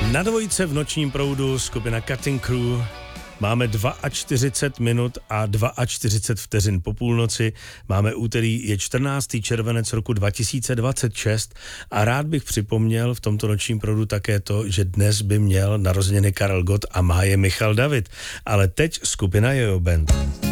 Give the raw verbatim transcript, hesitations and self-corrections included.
Na dvojce v nočním proudu skupina Cutting Crew. Máme čtyřicet dva minut a čtyřicet dva vteřin po půlnoci. Máme úterý, je čtrnáctého červenec roku dva tisíce dvacet šest a rád bych připomněl v tomto nočním proudu také to, že dnes by měl narozeniny Karel Gott a má je Michal David. Ale teď skupina Jojo Band.